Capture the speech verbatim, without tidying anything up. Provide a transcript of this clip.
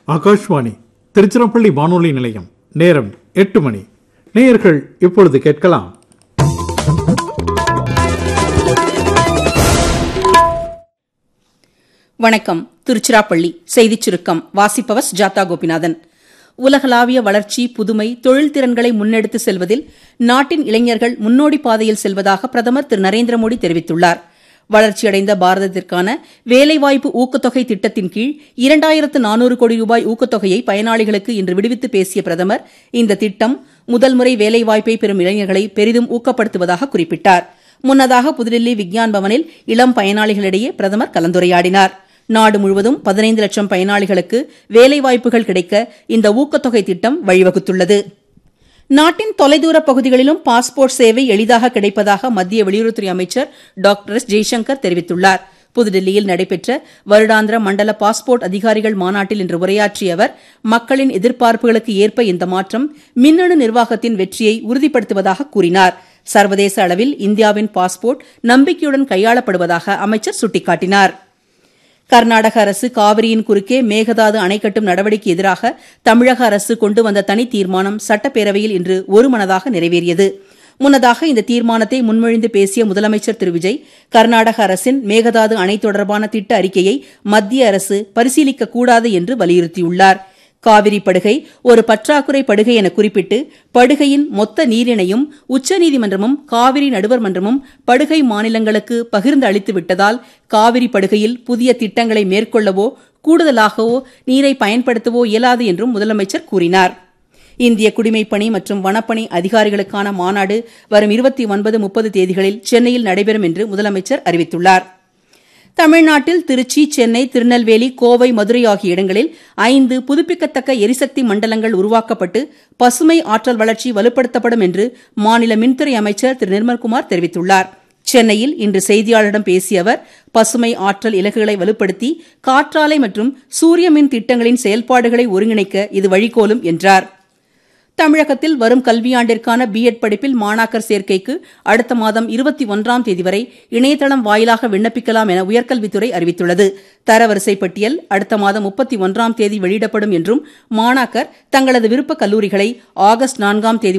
ஆகாஷ்வாணி திருச்சிராப்பள்ளி வானொலி நிலையம். நேரம் எட்டு மணி. நேயர்கள் இப்பொழுது கேட்கலாம் வணக்கம். திருச்சிராப்பள்ளி செய்திச் சுருக்கம் வாசிப்பவர் ஜாதா கோபிநாதன். உலகளாவிய வளர்ச்சி, புதுமை, தொழில் திறன்களை முன்னெடுத்து செல்வதில் நாட்டின் இளைஞர்கள் முன்னோடி பாதையில் செல்வதாக பிரதமர் திரு நரேந்திர மோடி தெரிவித்துள்ளார். வளர்ச்சியடைந்த பாரதத்திற்கான வேலைவாய்ப்பு ஊக்கத்தொகை திட்டத்தின் கீழ் இரண்டாயிரத்து நானூறு கோடி ரூபாய் ஊக்கத்தொகையை பயனாளிகளுக்கு இன்று விடுவித்து பேசிய பிரதமர், இந்த திட்டம் முதல் முறை வேலைவாய்ப்பை பெறும் இளைஞர்களை பெரிதும் ஊக்கப்படுத்துவதாக குறிப்பிட்டார். முன்னதாக புதுடில்லி விக்யான் பவனில் இளம் பயனாளிகளிடையே பிரதமர் கலந்துரையாடினார். நாடு முழுவதும் பதினைந்து லட்சம் பயனாளிகளுக்கு வேலைவாய்ப்புகள் கிடைக்க இந்த ஊக்கத்தொகை திட்டம் வழிவகுத்துள்ளது. நாட்டின் தொலைதூர பகுதிகளிலும் பாஸ்போர்ட் சேவை எளிதாக கிடைப்பதாக மத்திய வெளியுறவுத்துறை அமைச்சர் டாக்டர் எஸ் ஜெய்சங்கர் தெரிவித்துள்ளார். புதுடில்லியில் நடைபெற்ற வருடாந்திர மண்டல பாஸ்போர்ட் அதிகாரிகள் மாநாட்டில் இன்று உரையாற்றிய அவர், மக்களின் எதிர்பார்ப்புகளுக்கு ஏற்ப இந்த மாற்றம் மின்னணு நிர்வாகத்தின் வெற்றியை உறுதிப்படுத்துவதாக கூறினார். சர்வதேச அளவில் இந்தியாவின் பாஸ்போர்ட் நம்பிக்கையுடன் கையாளப்படுவதாக அமைச்சர் சுட்டிக்காட்டினார். கர்நாடக அரசு காவிரியின் குறுக்கே மேகதாது அணை கட்டும் நடவடிக்கைக்கு எதிராக தமிழக அரசு கொண்டு வந்த தனி தீர்மானம் சட்டப்பேரவையில் இன்று ஒருமனதாக நிறைவேறியது. முன்னதாக இந்த தீர்மானத்தை முன்மொழிந்து பேசிய முதலமைச்சர் திரு விஜய், கர்நாடக அரசின் மேகதாது அணை தொடர்பான திட்ட அறிக்கையை மத்திய அரசு பரிசீலிக்கக்கூடாது என்று வலியுறுத்தியுள்ளார். காவிரி படுகை ஒரு பற்றாக்குறை படுகை என குறிப்பிட்டு படுகையின் மொத்த நீரினையும் உச்சநீதிமன்றமும் காவிரி நடுவர் மன்றமும் படுகை மாநிலங்களுக்கு பகிர்ந்து அளித்து விட்டதால் காவிரி படுகையில் புதிய திட்டங்களை மேற்கொள்ளவோ கூடுதலாகவோ நீரை பயன்படுத்தவோ இயலாது என்றும் முதலமைச்சர் கூறினார். இந்திய குடிமைப்பணி மற்றும் வனப்பணி அதிகாரிகளுக்கான மாநாடு வரும் இருபத்தி ஒன்பது முப்பது தேதிகளில் சென்னையில் நடைபெறும் என்று முதலமைச்சர் அறிவித்துள்ளார். தமிழ்நாட்டில் திருச்சி, சென்னை, திருநெல்வேலி, கோவை, மதுரை ஆகிய இடங்களில் ஐந்து புதுப்பிக்கத்தக்க எரிசக்தி மண்டலங்கள் உருவாக்கப்பட்டு பசுமை ஆற்றல் வளர்ச்சி வலுப்படுத்தப்படும் என்று மாநில மின்துறை அமைச்சர் திரு நிர்மல்குமார் தெரிவித்துள்ளார். சென்னையில் இன்று செய்தியாளர்களிடம் பேசிய அவர், பசுமை ஆற்றல் இலக்குகளை வலுப்படுத்தி காற்றாலை மற்றும் சூரிய மின் திட்டங்களின் செயல்பாடுகளை ஒருங்கிணைக்க இது வழிகோலும் என்றார். தமிழகத்தில் வரும் கல்வியாண்டிற்கான பி எட் படிப்பில் மாணாக்கர் சேர்க்கைக்கு அடுத்த மாதம் இருபத்தி ஒன்றாம் தேதி வரை இணையதளம் வாயிலாக விண்ணப்பிக்கலாம் என உயர்கல்வித்துறை அறிவித்துள்ளது. தரவரிசை பட்டியல் அடுத்த மாதம் முப்பத்தி ஒன்றாம் தேதி வெளியிடப்படும் என்றும் மாணாக்கர் தங்களது விருப்ப கல்லூரிகளை ஆகஸ்ட் நான்காம் தேதி